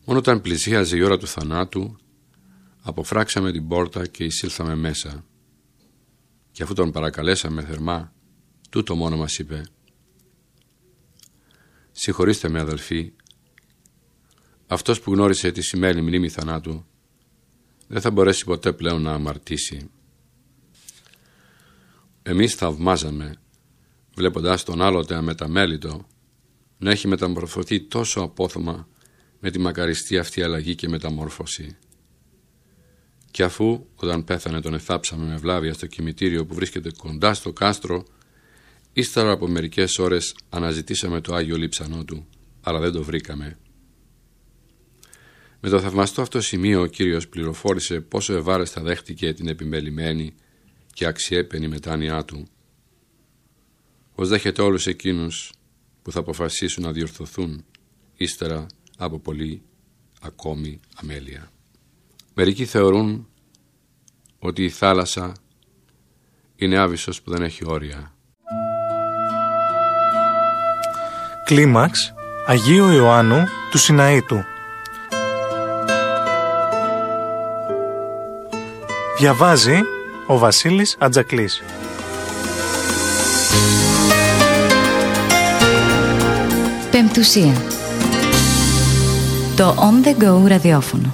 Μόνο όταν πλησίαζε η ώρα του θανάτου, αποφράξαμε την πόρτα και εισήλθαμε μέσα. Και αφού τον παρακαλέσαμε θερμά, τούτο μόνο μας είπε: «Συγχωρήστε με, αδελφοί, αυτός που γνώρισε τι σημαίνει μνήμη θανάτου δεν θα μπορέσει ποτέ πλέον να αμαρτήσει». Εμείς θαυμάζαμε, βλέποντας τον άλλοτε αμεταμέλητο να έχει μεταμορφωθεί τόσο απόθωμα με τη μακαριστή αυτή αλλαγή και μεταμόρφωση. Και αφού όταν πέθανε τον εθάψαμε με βλάβεια στο κημητήριο που βρίσκεται κοντά στο κάστρο, ύστερα από μερικές ώρες αναζητήσαμε το Άγιο Λείψανό του, αλλά δεν το βρήκαμε. Με το θαυμαστό αυτό σημείο ο Κύριος πληροφόρησε πόσο ευάρεστα δέχτηκε την επιμελημένη και αξιέπαινη μετάνοιά του, πως δέχεται όλους εκείνους που θα αποφασίσουν να διορθωθούν ύστερα από πολύ ακόμη αμέλεια. Μερικοί θεωρούν ότι η θάλασσα είναι άβυσσος που δεν έχει όρια. Κλίμαξ Αγίου Ιωάννου του Σιναήτου. Διαβάζει ο Βασίλης Ατζακλής. Πεμπτουσία. Το On The Go ραδιόφωνο.